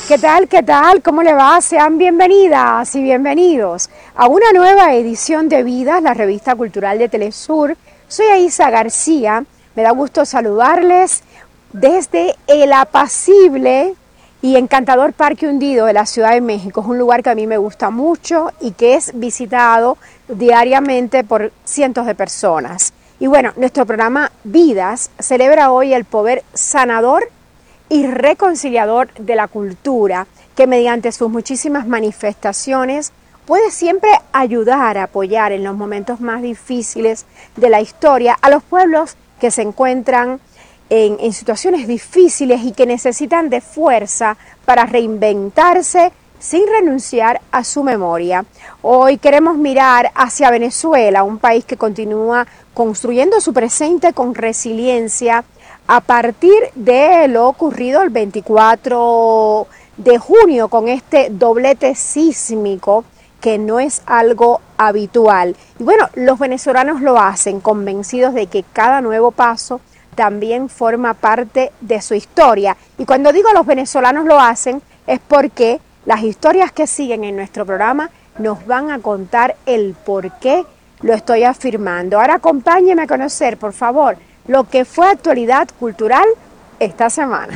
¿Qué tal? ¿Qué tal? ¿Cómo le va? Sean bienvenidas y bienvenidos a una nueva edición de Vidas, la revista cultural de Telesur. Soy Aisa García, me da gusto saludarles desde el apacible y encantador Parque Hundido de la Ciudad de México. Es un lugar que a mí me gusta mucho y que es visitado diariamente por cientos de personas. Y bueno, nuestro programa Vidas celebra hoy el poder sanador y reconciliador de la cultura, que mediante sus muchísimas manifestaciones puede siempre ayudar a apoyar en los momentos más difíciles de la historia a los pueblos que se encuentran en situaciones difíciles y que necesitan de fuerza para reinventarse sin renunciar a su memoria. Hoy queremos mirar hacia Venezuela, un país que continúa construyendo su presente con resiliencia a partir de lo ocurrido el 24 de junio con este doblete sísmico que no es algo habitual. Y bueno, los venezolanos lo hacen convencidos de que cada nuevo paso también forma parte de su historia. Y cuando digo los venezolanos lo hacen es porque las historias que siguen en nuestro programa nos van a contar el por qué lo estoy afirmando. Ahora acompáñeme a conocer, por favor, lo que fue actualidad cultural esta semana.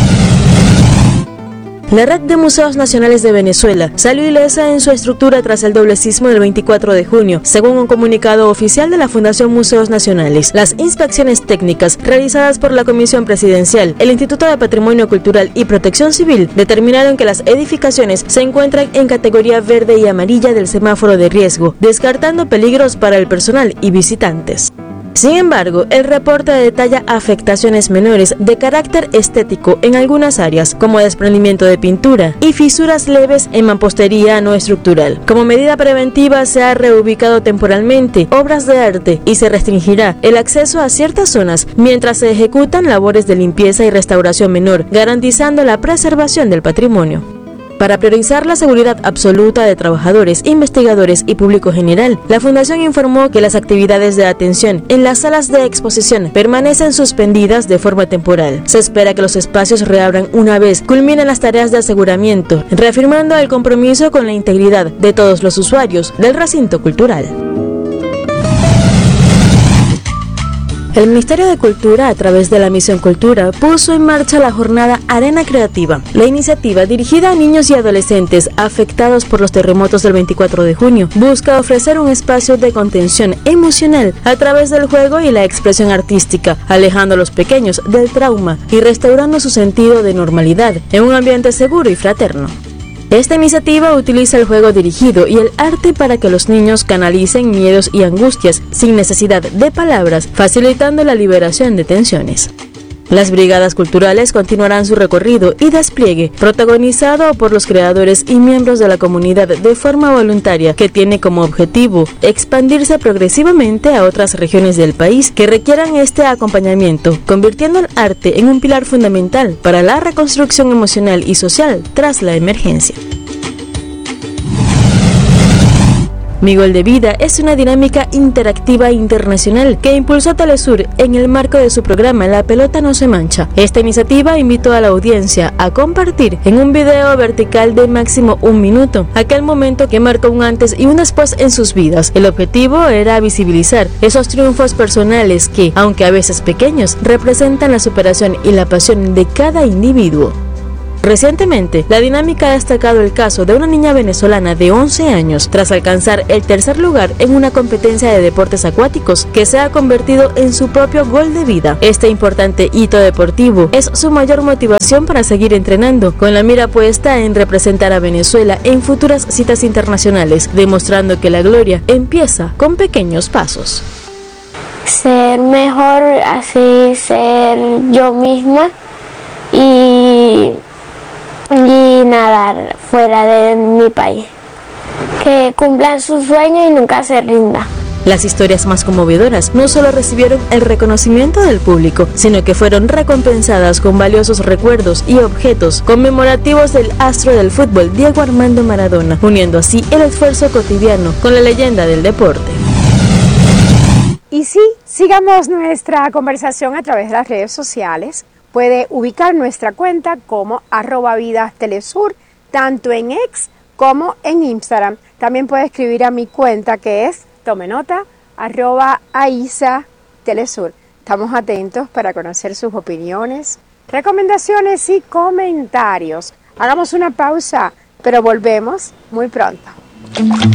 La Red de Museos Nacionales de Venezuela salió ilesa en su estructura tras el doble sismo del 24 de junio, según un comunicado oficial de la Fundación Museos Nacionales. Las inspecciones técnicas realizadas por la Comisión Presidencial, el Instituto de Patrimonio Cultural y Protección Civil determinaron que las edificaciones se encuentran en categoría verde y amarilla del semáforo de riesgo, descartando peligros para el personal y visitantes. Sin embargo, el reporte detalla afectaciones menores de carácter estético en algunas áreas, como desprendimiento de pintura y fisuras leves en mampostería no estructural. Como medida preventiva, se ha reubicado temporalmente obras de arte y se restringirá el acceso a ciertas zonas mientras se ejecutan labores de limpieza y restauración menor, garantizando la preservación del patrimonio. Para priorizar la seguridad absoluta de trabajadores, investigadores y público general, la Fundación informó que las actividades de atención en las salas de exposición permanecen suspendidas de forma temporal. Se espera que los espacios reabran una vez culminen las tareas de aseguramiento, reafirmando el compromiso con la integridad de todos los usuarios del recinto cultural. El Ministerio de Cultura, a través de la Misión Cultura, puso en marcha la jornada Arena Creativa. La iniciativa, dirigida a niños y adolescentes afectados por los terremotos del 24 de junio, busca ofrecer un espacio de contención emocional a través del juego y la expresión artística, alejando a los pequeños del trauma y restaurando su sentido de normalidad en un ambiente seguro y fraterno. Esta iniciativa utiliza el juego dirigido y el arte para que los niños canalicen miedos y angustias sin necesidad de palabras, facilitando la liberación de tensiones. Las brigadas culturales continuarán su recorrido y despliegue, protagonizado por los creadores y miembros de la comunidad de forma voluntaria, que tiene como objetivo expandirse progresivamente a otras regiones del país que requieran este acompañamiento, convirtiendo el arte en un pilar fundamental para la reconstrucción emocional y social tras la emergencia. Mi Gol de Vida es una dinámica interactiva internacional que impulsó Telesur en el marco de su programa La Pelota No Se Mancha. Esta iniciativa invitó a la audiencia a compartir en un video vertical de máximo 1 minuto aquel momento que marcó un antes y un después en sus vidas. El objetivo era visibilizar esos triunfos personales que, aunque a veces pequeños, representan la superación y la pasión de cada individuo. Recientemente, la dinámica ha destacado el caso de una niña venezolana de 11 años tras alcanzar el tercer lugar en una competencia de deportes acuáticos que se ha convertido en su propio gol de vida. Este importante hito deportivo es su mayor motivación para seguir entrenando, con la mira puesta en representar a Venezuela en futuras citas internacionales, demostrando que la gloria empieza con pequeños pasos. Ser mejor, así ser yo misma y nadar fuera de mi país. Que cumplan su sueño y nunca se rinda. Las historias más conmovedoras no solo recibieron el reconocimiento del público, sino que fueron recompensadas con valiosos recuerdos y objetos conmemorativos del astro del fútbol Diego Armando Maradona, uniendo así el esfuerzo cotidiano con la leyenda del deporte. Y sí, sigamos nuestra conversación a través de las redes sociales, Puede ubicar nuestra cuenta como @vidastelesur, tanto en X como en Instagram. También puede escribir a mi cuenta que es, tome nota, @aisatelesur. Estamos atentos para conocer sus opiniones, recomendaciones y comentarios. Hagamos una pausa, pero volvemos muy pronto.